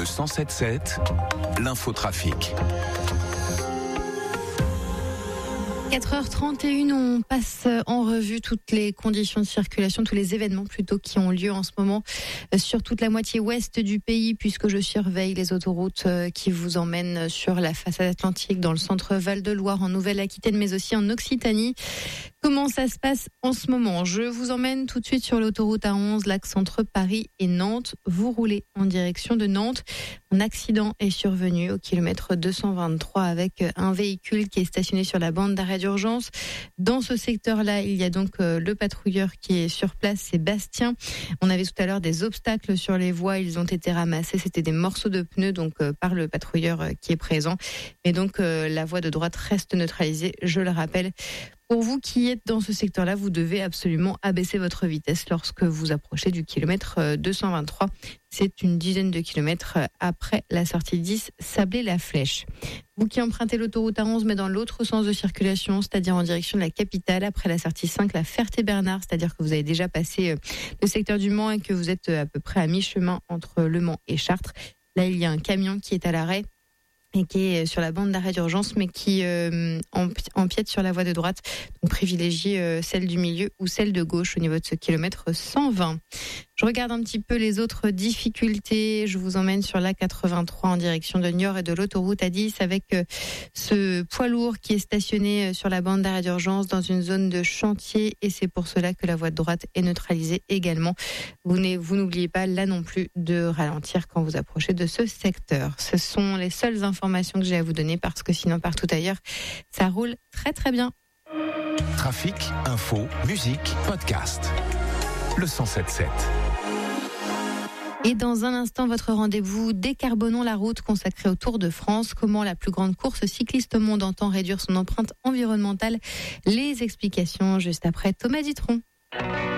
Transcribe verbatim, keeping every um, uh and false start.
Le cent sept sept, l'infotrafic. quatre heures trente et une, on passe en revue toutes les conditions de circulation, tous les événements plutôt qui ont lieu en ce moment sur toute la moitié ouest du pays, puisque je surveille les autoroutes qui vous emmènent sur la façade atlantique, dans le centre Val-de-Loire, en Nouvelle-Aquitaine, mais aussi en Occitanie. Comment ça se passe en ce moment? Je vous emmène tout de suite sur l'autoroute A onze, l'axe entre Paris et Nantes. Vous roulez en direction de Nantes. Un accident est survenu au kilomètre deux cent vingt-trois avec un véhicule qui est stationné sur la bande d'arrêt d'urgence. Dans ce secteur-là, il y a donc le patrouilleur qui est sur place, c'est Bastien. On avait tout à l'heure des obstacles sur les voies, ils ont été ramassés, c'était des morceaux de pneus donc par le patrouilleur qui est présent. Et donc la voie de droite reste neutralisée, je le rappelle. Pour vous qui êtes dans ce secteur-là, vous devez absolument abaisser votre vitesse lorsque vous approchez du kilomètre deux cent vingt-trois. C'est une dizaine de kilomètres après la sortie dix, Sablé-la-Flèche. Vous qui empruntez l'autoroute A onze, mais dans l'autre sens de circulation, c'est-à-dire en direction de la capitale, après la sortie cinq, la Ferté-Bernard, c'est-à-dire que vous avez déjà passé le secteur du Mans et que vous êtes à peu près à mi-chemin entre Le Mans et Chartres. Là, il y a un camion qui est à l'arrêt et qui est sur la bande d'arrêt d'urgence, mais qui euh, empiète sur la voie de droite. Donc privilégiez euh, celle du milieu ou celle de gauche au niveau de ce kilomètre cent vingt. Je regarde un petit peu les autres difficultés. Je vous emmène sur l'A quatre-vingt-trois en direction de Niort et de l'autoroute A dix avec euh, ce poids lourd qui est stationné sur la bande d'arrêt d'urgence dans une zone de chantier, et c'est pour cela que la voie de droite est neutralisée également. Vous, vous n'oubliez pas là non plus de ralentir quand vous approchez de ce secteur. Ce sont les seules informations que j'ai à vous donner, parce que sinon partout ailleurs ça roule très très bien. Trafic, info, musique, podcast. Le cent sept sept. Et dans un instant, votre rendez-vous Décarbonons la route consacré au Tour de France. Comment la plus grande course cycliste au monde entend réduire son empreinte environnementale. Les explications juste après Thomas Dutronc.